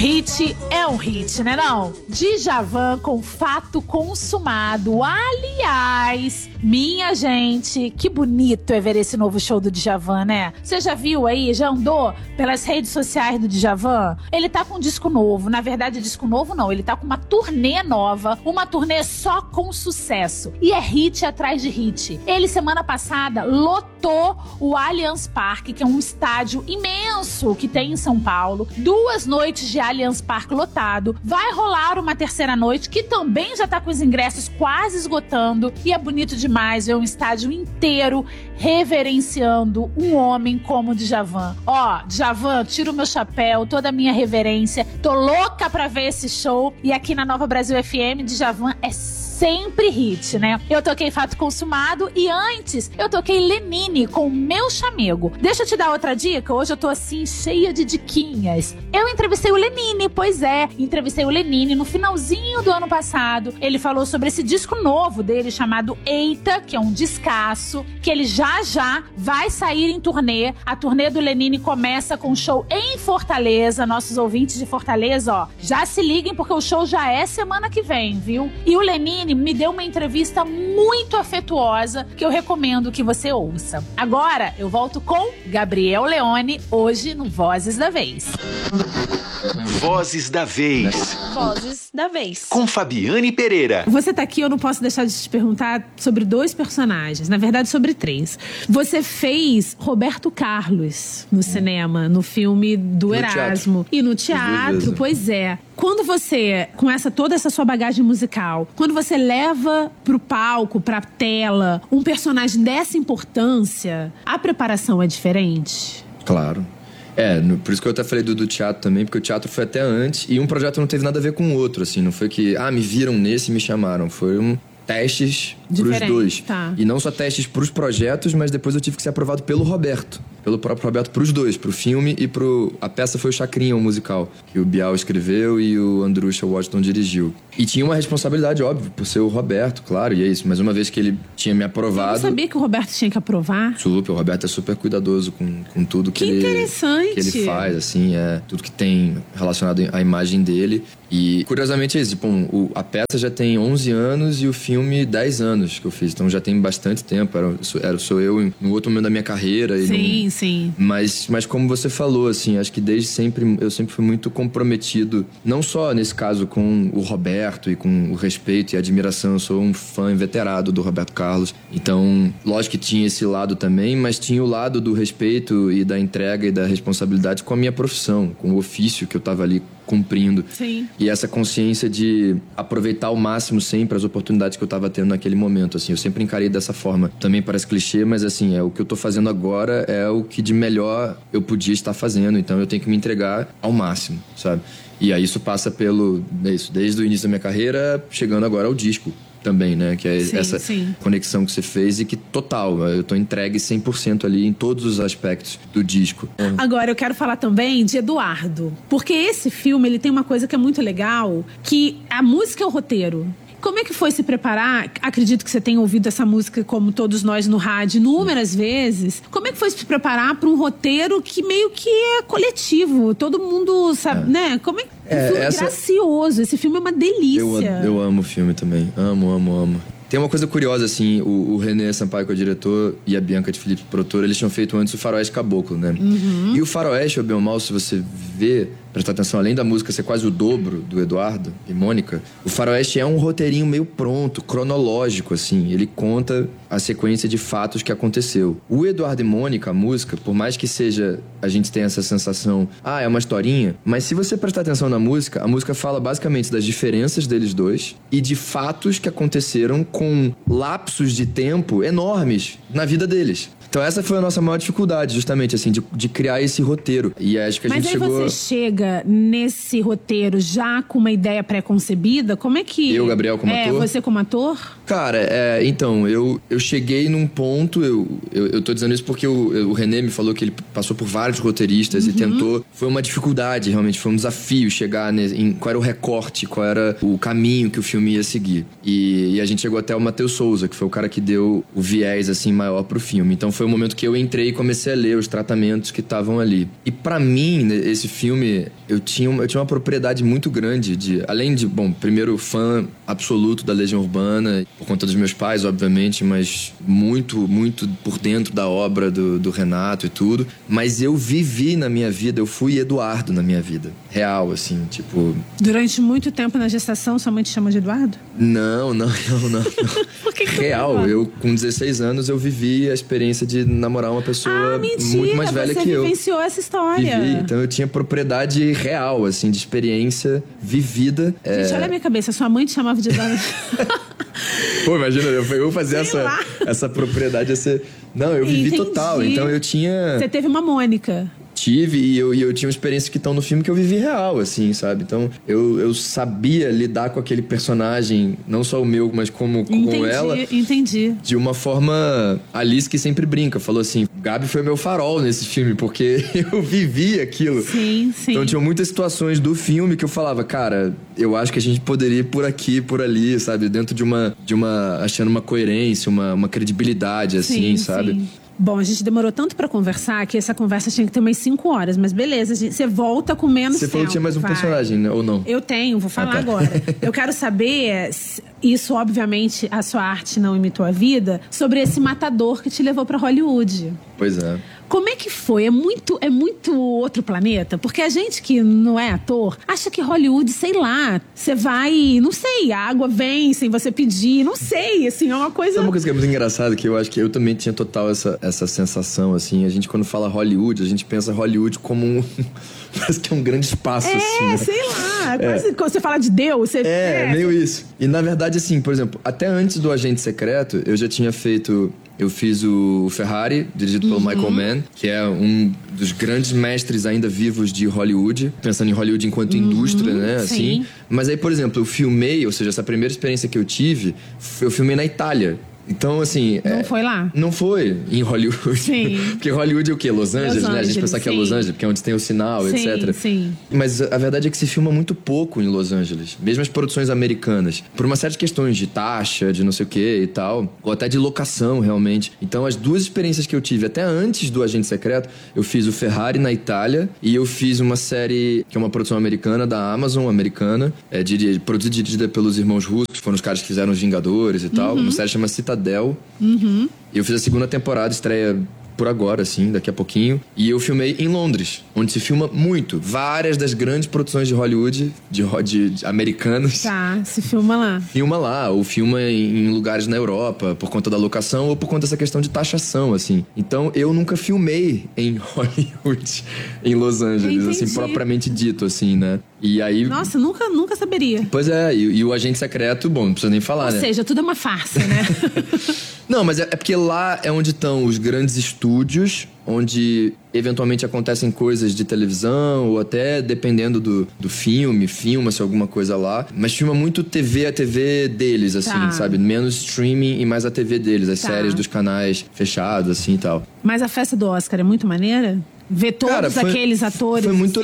hit é um hit, né não? Djavan com Fato Consumado. Aliás, minha gente, que bonito é ver esse novo show do Djavan, né? Você já viu aí, já andou pelas redes sociais do Djavan? Ele tá com um disco novo. Na verdade, disco novo não, ele tá com uma turnê nova. Uma turnê só com sucesso. E é hit atrás de hit. Ele, semana passada, lotou o Allianz Parque, que é um estádio imenso que tem em São Paulo. 2 noites de Allianz Parque lotado. Vai rolar uma terceira noite, que também já tá com os ingressos quase esgotando. E é bonito demais ver um estádio inteiro reverenciando um homem como o Djavan. Ó, Djavan, tiro o meu chapéu, toda a minha reverência. Tô louca pra ver esse show. E aqui na Nova Brasil FM, Djavan é sempre hit, né? Eu toquei Fato Consumado e antes eu toquei Lenine com Meu Chamego. Deixa eu te dar outra dica, hoje eu tô assim cheia de diquinhas. Eu entrevistei o Lenine, pois é, entrevistei o Lenine no finalzinho do ano passado. Ele falou sobre esse disco novo dele chamado Eita, que é um descasso, que ele já vai sair em turnê. A turnê do Lenine começa com um show em Fortaleza. Nossos ouvintes de Fortaleza, ó, já se liguem porque o show já é semana que vem, viu? E o Lenine me deu uma entrevista muito afetuosa que eu recomendo que você ouça. Agora eu volto com Gabriel Leone, hoje no Vozes da Vez. Vozes da Vez. Vozes da Vez. Com Fabiane Pereira. Você tá aqui, eu não posso deixar de te perguntar sobre 2 personagens, na verdade sobre 3. Você fez Roberto Carlos no cinema, no filme do Erasmo. E no teatro, pois é. Quando você, com toda essa sua bagagem musical, quando você leva pro palco, pra tela, um personagem dessa importância, a preparação é diferente? Claro. Por isso que eu até falei do teatro também, porque o teatro foi até antes e um projeto não teve nada a ver com o outro, assim. Não foi que, me viram nesse e me chamaram. Foram testes pros 2. Tá. E não só testes pros projetos, mas depois eu tive que ser aprovado pelo Roberto. Pelo próprio Roberto pros 2, pro filme e a peça foi o Chacrinha, o musical, que o Bial escreveu e o Andrusha Washington dirigiu. E tinha uma responsabilidade, óbvio, por ser o Roberto, claro, e é isso. Mas uma vez que ele tinha me aprovado... Eu não sabia que o Roberto tinha que aprovar. Super, o Roberto é super cuidadoso com tudo que ele faz, assim, tudo que tem relacionado à imagem dele. E, curiosamente, é isso. A peça já tem 11 anos e o filme 10 anos que eu fiz. Então já tem bastante tempo. Sou eu no outro momento da minha carreira. Sim. Mas como você falou, assim, acho que desde sempre eu sempre fui muito comprometido, não só nesse caso com o Roberto e com o respeito e a admiração. Eu sou um fã inveterado do Roberto Carlos. Então, lógico que tinha esse lado também, mas tinha o lado do respeito e da entrega e da responsabilidade com a minha profissão, com o ofício que eu tava ali cumprindo. Sim. E essa consciência de aproveitar ao máximo sempre as oportunidades que eu tava tendo naquele momento, assim. Eu sempre encarei dessa forma. Também parece clichê, mas assim, o que eu tô fazendo agora é o que de melhor eu podia estar fazendo. Então eu tenho que me entregar ao máximo, sabe? E aí isso passa desde o início da minha carreira, chegando agora ao disco também, né? Que é essa conexão que você fez e que total, eu tô entregue 100% ali em todos os aspectos do disco. Agora, eu quero falar também de Eduardo. Porque esse filme, ele tem uma coisa que é muito legal, que a música é o roteiro. Como é que foi se preparar? Acredito que você tenha ouvido essa música, como todos nós no rádio, inúmeras vezes. Como é que foi se preparar para um roteiro que meio que é coletivo? Todo mundo sabe, né? Como é que... Um filme gracioso. Esse filme é uma delícia. Eu amo o filme também. Amo. Tem uma coisa curiosa, assim, o René Sampaio, que é o diretor, e a Bianca de Felipe, produtora, eles tinham feito antes o Faroeste Caboclo, né? Uhum. E o Faroeste, ou bem ou mal, se você vê, prestar atenção, além da música ser quase o dobro do Eduardo e Mônica, o Faroeste é um roteirinho meio pronto, cronológico, assim. Ele conta a sequência de fatos que aconteceu. O Eduardo e Mônica, a música, por mais que seja, a gente tenha essa sensação, é uma historinha, mas se você prestar atenção na música, a música fala basicamente das diferenças deles dois e de fatos que aconteceram com lapsos de tempo enormes na vida deles. Então essa foi a nossa maior dificuldade, justamente, assim, de criar esse roteiro. E acho que a gente chegou... Mas aí você chega nesse roteiro já com uma ideia pré-concebida? Como é que... Eu, Gabriel, como ator? Você como ator? Cara, então, eu cheguei num ponto... Eu tô dizendo isso porque o René me falou que ele passou por vários roteiristas e tentou... Foi uma dificuldade, realmente, foi um desafio chegar em qual era o recorte, qual era o caminho que o filme ia seguir. E a gente chegou até o Matheus Souza, que foi o cara que deu o viés, assim, maior pro filme. Então foi o momento que eu entrei e comecei a ler os tratamentos que estavam ali. E pra mim, esse filme, eu tinha uma propriedade muito grande de... Além de, bom, primeiro fã absoluto da Legião Urbana, por conta dos meus pais, obviamente, mas muito, muito por dentro da obra do Renato e tudo. Mas eu vivi na minha vida, eu fui Eduardo na minha vida. Real, assim, tipo... Durante muito tempo na gestação, sua mãe te chama de Eduardo? Não. Por que Real, eu com 16 anos eu vivi a experiência de namorar uma pessoa muito mais velha que eu. Você vivenciou essa história. Vivi, então eu tinha propriedade real, assim, de experiência vivida. Gente, olha a minha cabeça, sua mãe te chamava de Eduardo. Pô, imagina, eu fazer essa propriedade, Não, eu vivi total, então eu tinha... Você teve uma Mônica. Tive, e eu tinha uma experiência que estão no filme que eu vivi real, assim, sabe? Então, eu sabia lidar com aquele personagem, não só o meu, mas como ela. Entendi. De uma forma... Alice que sempre brinca, falou assim, Gabi foi meu farol nesse filme, porque eu vivi aquilo. Sim. Então, tinha muitas situações do filme que eu falava, cara, eu acho que a gente poderia ir por aqui, por ali, sabe? Dentro de uma achando uma coerência, uma credibilidade, assim, sabe? Sim. Bom, a gente demorou tanto pra conversar que essa conversa tinha que ter umas 5 horas. Mas beleza, você volta com menos tempo. Você falou que tinha mais um personagem, né? Ou não? Eu tenho, vou falar agora. Eu quero saber, isso obviamente a sua arte não imitou a vida, sobre esse matador que te levou pra Hollywood. Pois é. Como é que foi? É muito outro planeta? Porque a gente que não é ator acha que Hollywood, sei lá, você vai, não sei, a água vem sem você pedir, não sei, assim, é uma coisa... Sabe uma coisa que é muito engraçada, que eu acho que eu também tinha total essa sensação, assim, a gente quando fala Hollywood, a gente pensa Hollywood como um... Parece que é um grande espaço, assim, né? Sei lá, quase quando você fala de Deus, você... meio isso. E na verdade, assim, por exemplo, até antes do Agente Secreto, eu já tinha feito... Eu fiz o Ferrari, dirigido pelo Michael Mann, que é um dos grandes mestres ainda vivos de Hollywood, pensando em Hollywood enquanto indústria, né? Assim. Mas aí, por exemplo, eu filmei, ou seja, essa primeira experiência que eu tive, eu filmei na Itália. Então, assim... Não foi lá? Não foi em Hollywood. Sim. Porque Hollywood é o quê? Los Angeles, né? A gente pensa que é Los Angeles, porque é onde tem o sinal, etc. Sim. Mas a verdade é que se filma muito pouco em Los Angeles. Mesmo as produções americanas. Por uma série de questões de taxa, de não sei o quê e tal. Ou até de locação, realmente. Então, as duas experiências que eu tive, até antes do Agente Secreto, eu fiz o Ferrari na Itália e eu fiz uma série que é uma produção americana, da Amazon americana, produzida e dirigida pelos irmãos russos, que foram os caras que fizeram Os Vingadores e tal. Uma série chama Citadel. E eu fiz a segunda temporada, estreia por agora, assim, daqui a pouquinho. E eu filmei em Londres, onde se filma muito. Várias das grandes produções de Hollywood, de americanos. Tá, se filma lá. Filma lá, ou filma em lugares na Europa, por conta da locação ou por conta dessa questão de taxação, assim. Então, eu nunca filmei em Hollywood, em Los Angeles, assim, propriamente dito, assim, né? E aí... Nossa, nunca saberia. Pois é, e o Agente Secreto, bom, não precisa nem falar, né? Ou seja, tudo é uma farsa, né? Não, mas é porque lá é onde estão os grandes estúdios, onde eventualmente acontecem coisas de televisão, ou até dependendo do filme, filma-se alguma coisa lá. Mas filma muito a TV deles, assim, sabe? Menos streaming e mais a TV deles, as séries dos canais fechados, assim e tal. Mas a festa do Oscar é muito maneira? Ver todos aqueles atores. Foi muito assim.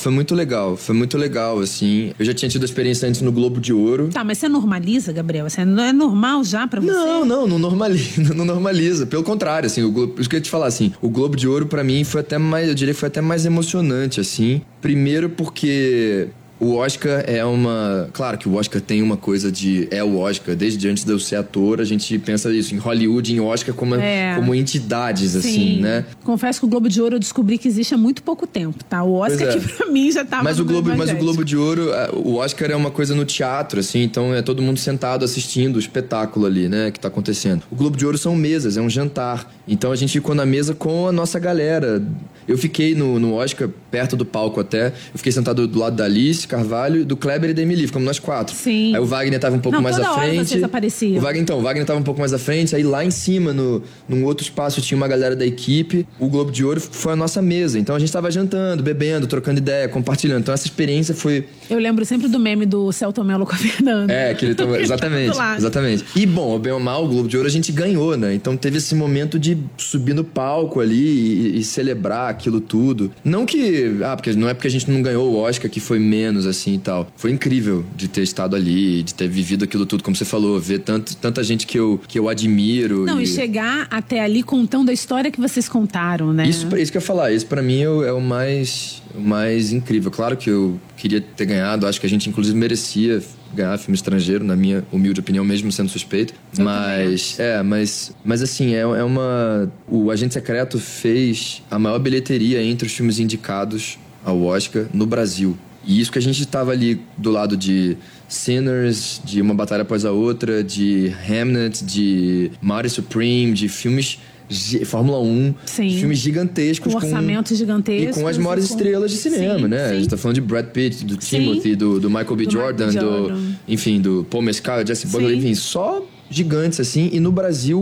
Foi muito legal, assim. Eu já tinha tido a experiência antes no Globo de Ouro. Tá, mas você normaliza, Gabriel? Você não é normal já pra você? Não normaliza. Pelo contrário, assim, isso que eu ia te falar, assim, o Globo de Ouro pra mim foi até mais, eu diria que foi até mais emocionante, assim. Primeiro porque... O Oscar é uma... Claro que o Oscar tem uma coisa de... É o Oscar. Desde antes de eu ser ator, a gente pensa isso. Em Hollywood, em Oscar, como entidades, assim, né? Confesso que o Globo de Ouro eu descobri que existe há muito pouco tempo, tá? O Oscar aqui pra mim já tava... Mas o Globo de Ouro... O Oscar é uma coisa no teatro, assim. Então é todo mundo sentado assistindo o espetáculo ali, né? Que tá acontecendo. O Globo de Ouro são mesas, é um jantar. Então a gente ficou na mesa com a nossa galera. Eu fiquei no Oscar, perto do palco até. Eu fiquei sentado do lado da Alice Carvalho, do Kleber e da Emily, ficamos nós 4. Sim. Aí o Wagner tava um pouco mais à frente. Vocês apareciam. O Wagner tava um pouco mais à frente, aí lá em cima, num outro espaço, tinha uma galera da equipe. o Globo de Ouro foi a nossa mesa. Então a gente tava jantando, bebendo, trocando ideia, compartilhando. Então essa experiência foi... Eu lembro sempre do meme do Celton Mello com a Fernanda. Que ele tava... Exatamente. E bom, bem ou mal, o Globo de Ouro a gente ganhou, né? Então teve esse momento de subir no palco ali e celebrar aquilo tudo. Não que... porque não é porque a gente não ganhou o Oscar que foi menos, assim, e tal. Foi incrível de ter estado ali, de ter vivido aquilo tudo, como você falou, ver tanta gente que eu admiro. Não, e chegar até ali contando a história que vocês contaram, né? Isso que eu ia falar. Isso pra mim é o mais incrível. Claro que eu queria ter ganhado. Acho que a gente, inclusive, merecia ganhar filme estrangeiro, na minha humilde opinião, mesmo sendo suspeito. Mas assim, o Agente Secreto fez a maior bilheteria entre os filmes indicados ao Oscar no Brasil. E isso que a gente estava ali do lado de Sinners, de Uma Batalha Após a Outra, de Hamnet, de Mighty Supreme, de filmes... Fórmula 1, filmes gigantescos. Com orçamentos gigantescos. E com as maiores estrelas de cinema, né? A gente tá falando de Brad Pitt, do Timothy, do Michael B. Jordan, do Paul Mescal, Jesse Butler, enfim, só gigantes, assim. E no Brasil,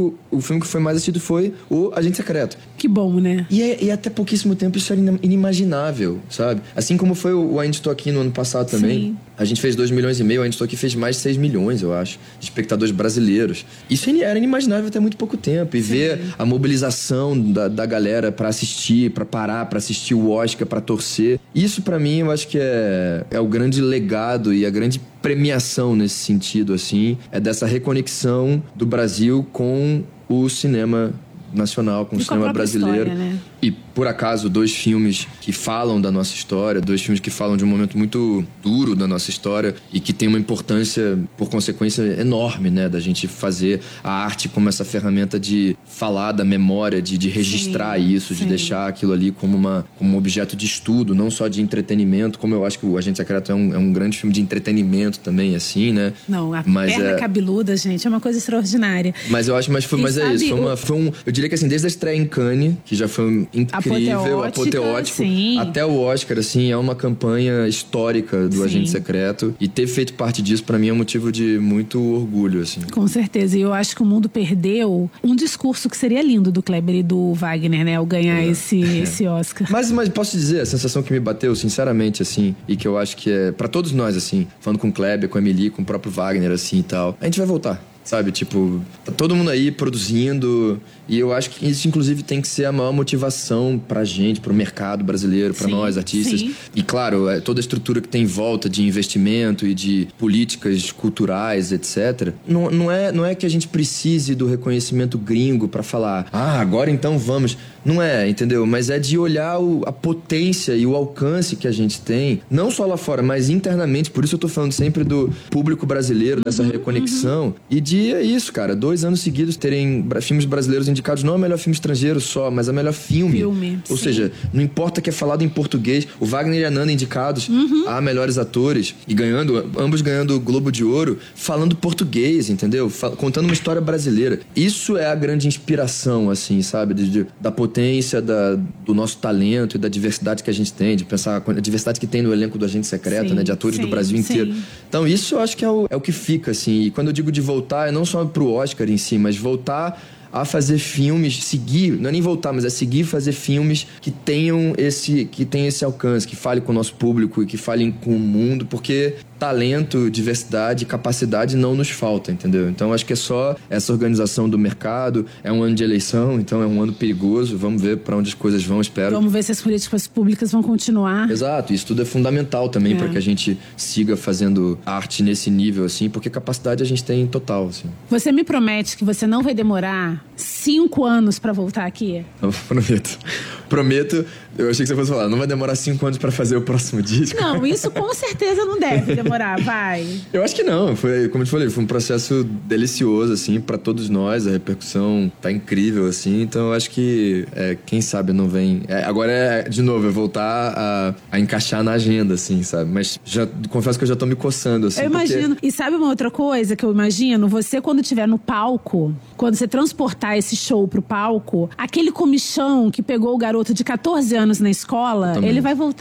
o filme que foi mais assistido foi o Agente Secreto. Que bom, né? E até pouquíssimo tempo isso era inimaginável, sabe? Assim como foi o Ainda Estou Aqui no ano passado também. Sim. A gente fez 2,5 milhões, Ainda Estou Aqui fez mais de 6 milhões, eu acho, de espectadores brasileiros. Isso era inimaginável até muito pouco tempo. E ver a mobilização da galera pra assistir, pra parar, pra assistir o Oscar, pra torcer. Isso pra mim eu acho que é o grande legado e a grande premiação nesse sentido, assim, é dessa reconexão do Brasil com o cinema nacional, com o cinema brasileiro. História, né? E, por acaso, 2 filmes que falam da nossa história, 2 filmes que falam de um momento muito duro da nossa história e que tem uma importância, por consequência, enorme, né? Da gente fazer a arte como essa ferramenta de falar da memória, de registrar isso, de deixar aquilo ali como um objeto de estudo, não só de entretenimento, como eu acho que o Agente Secreto é um grande filme de entretenimento também, assim, né? Não, a perna cabeluda, gente, é uma coisa extraordinária. Mas eu acho, é isso. Eu diria que assim, desde a estreia em Cannes, que já foi incrível, apoteótico, até o Oscar, assim, é uma campanha histórica do Agente Secreto. E ter feito parte disso, pra mim, é um motivo de muito orgulho, assim. Com certeza. E eu acho que o mundo perdeu um discurso que seria lindo do Kleber e do Wagner, né? Ao ganhar esse Oscar. Mas posso dizer, a sensação que me bateu, sinceramente, assim, e que eu acho que é pra todos nós, assim, falando com o Kleber, com a Emily, com o próprio Wagner, assim, e tal, a gente vai voltar. Sabe, tipo, tá todo mundo aí produzindo. E eu acho que isso, inclusive, tem que ser a maior motivação pra gente, pro mercado brasileiro, pra nós, artistas. Sim. E, claro, toda a estrutura que tem em volta de investimento e de políticas culturais, etc. Não é que a gente precise do reconhecimento gringo pra falar, agora então vamos. Não é, entendeu? Mas é de olhar a potência e o alcance que a gente tem, não só lá fora, mas internamente. Por isso eu tô falando sempre do público brasileiro, dessa reconexão. E é isso, cara. 2 anos seguidos terem filmes brasileiros indicados, não é o melhor filme estrangeiro só, mas é o melhor filme. Ou seja, não importa que é falado em português. O Wagner e a Nanda indicados a melhores atores e ambos ganhando o Globo de Ouro, falando português, entendeu? Contando uma história brasileira. Isso é a grande inspiração, assim, sabe? Da potência do nosso talento e da diversidade que a gente tem, de pensar a diversidade que tem no elenco do Agente Secreto, né? De atores do Brasil inteiro. Então, isso eu acho que é o que fica, assim. E quando eu digo de voltar, é não só pro Oscar em si, mas voltar a fazer filmes, seguir, não é nem voltar, mas é seguir fazer filmes que tenham esse alcance, que falem com o nosso público e que falem com o mundo, porque talento, diversidade, capacidade não nos falta, entendeu? Então acho que é só essa organização do mercado, é um ano de eleição, então é um ano perigoso, vamos ver para onde as coisas vão, espero. Vamos ver se as políticas públicas vão continuar. Exato, isso tudo é fundamental também para que a gente siga fazendo arte nesse nível, assim, porque capacidade a gente tem total, assim. Você me promete que você não vai demorar 5 anos para voltar aqui? Eu prometo, eu achei que você fosse falar, não vai demorar 5 anos para fazer o próximo disco. Não, isso com certeza não deve demorar, vai. Eu acho que não, foi, como eu te falei, foi um processo delicioso, assim, para todos nós, a repercussão tá incrível, assim, então eu acho que, quem sabe não vem... agora de novo, voltar a encaixar na agenda, assim, sabe? Mas já confesso que eu já tô me coçando, assim. Eu imagino. E sabe uma outra coisa que eu imagino? Você, quando estiver no palco, quando você transportar esse show pro palco, aquele comichão que pegou o garoto de 14 anos na escola, ele vai voltar.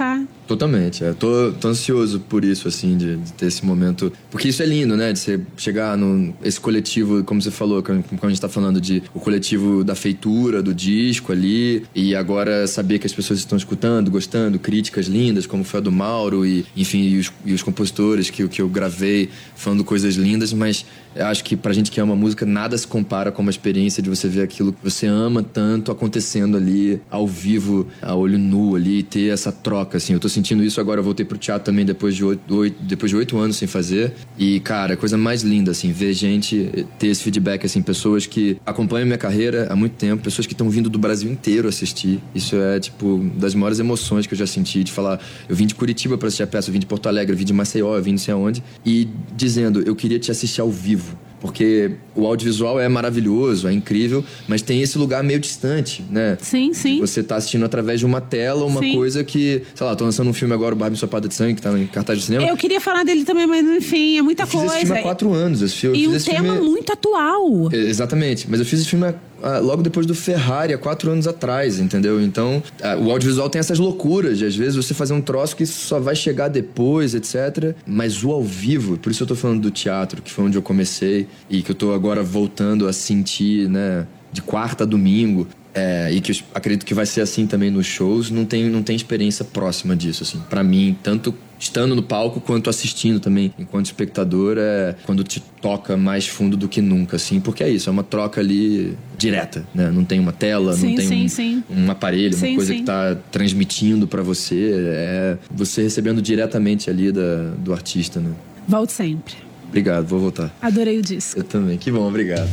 Totalmente, tô ansioso por isso, assim, de ter esse momento. Porque isso é lindo, né? De você chegar esse coletivo, como você falou, quando a gente tá falando de o coletivo da feitura, do disco ali, e agora saber que as pessoas estão escutando, gostando, críticas lindas, como foi a do Mauro, e enfim, e os compositores que eu gravei falando coisas lindas, mas eu acho que pra gente que ama música, nada se compara com uma experiência de você ver aquilo que você ama tanto acontecendo ali, ao vivo, a olho nu ali, e ter essa troca, assim. Eu tô sentindo isso agora, eu voltei pro teatro também depois de 8 anos sem fazer. E, cara, a coisa mais linda, assim, ver gente ter esse feedback, assim, pessoas que acompanham minha carreira há muito tempo, pessoas que estão vindo do Brasil inteiro assistir. Isso é, tipo, das maiores emoções que eu já senti, de falar, eu vim de Curitiba pra assistir a peça, eu vim de Porto Alegre, eu vim de Maceió, eu vim não sei aonde, e dizendo, eu queria te assistir ao vivo. Porque o audiovisual é maravilhoso, é incrível, mas tem esse lugar meio distante, né? Sim, sim. Você tá assistindo através de uma tela, uma coisa que... Sei lá, tô lançando um filme agora, o Barbie Ensopada de Sangue, que tá em cartaz de cinema. Eu queria falar dele também, mas enfim, é muita coisa. Eu fiz esse filme há 4 anos. E um tema muito atual. Exatamente, mas eu fiz esse filme logo depois do Ferrari, há 4 anos atrás, entendeu? Então, o audiovisual tem essas loucuras de, às vezes, você fazer um troço que só vai chegar depois, etc. Mas o ao vivo, por isso eu tô falando do teatro, que foi onde eu comecei e que eu tô agora voltando a sentir, né, de quarta a domingo. E que eu acredito que vai ser assim também nos shows, não tem experiência próxima disso, assim. Pra mim, tanto estando no palco quanto assistindo também, enquanto espectador, quando te toca mais fundo do que nunca, assim. Porque é isso, é uma troca ali direta, né? Não tem uma tela, não tem um aparelho, uma coisa que tá transmitindo pra você. É você recebendo diretamente ali do artista, né? Volte sempre. Obrigado, vou voltar. Adorei o disco. Eu também, que bom, obrigado.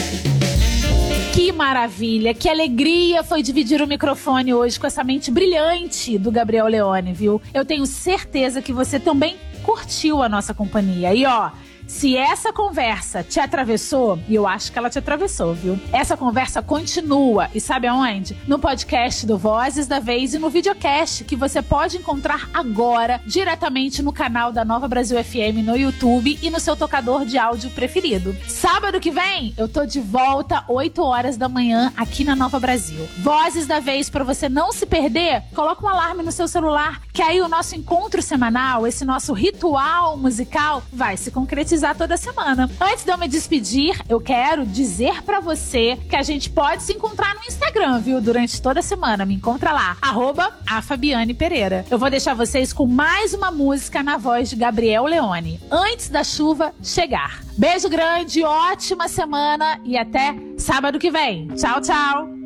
Que maravilha, que alegria foi dividir o microfone hoje com essa mente brilhante do Gabriel Leone, viu? Eu tenho certeza que você também curtiu a nossa companhia. E ó, se essa conversa te atravessou, e eu acho que ela te atravessou, viu? Essa conversa continua, e sabe aonde? No podcast do Vozes da Vez e no videocast, que você pode encontrar agora diretamente no canal da Nova Brasil FM no YouTube e no seu tocador de áudio preferido. Sábado que vem, eu tô de volta 8 horas da manhã aqui na Nova Brasil. Vozes da Vez, pra você não se perder, coloca um alarme no seu celular, que aí o nosso encontro semanal, esse nosso ritual musical, vai se concretizar toda semana. Antes de eu me despedir, eu quero dizer pra você que a gente pode se encontrar no Instagram, viu? Durante toda a semana. Me encontra lá, @afabianepereira. Eu vou deixar vocês com mais uma música na voz de Gabriel Leone, Antes da Chuva Chegar. Beijo grande, ótima semana e até sábado que vem. Tchau, tchau!